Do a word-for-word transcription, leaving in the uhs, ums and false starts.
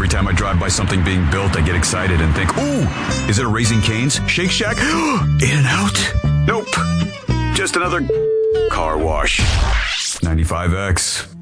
time I drive by something being built, I get excited and think, ooh, is it a Raising Cane's? Shake Shack? In-N-Out? Nope. Just another car wash. ninety-five X.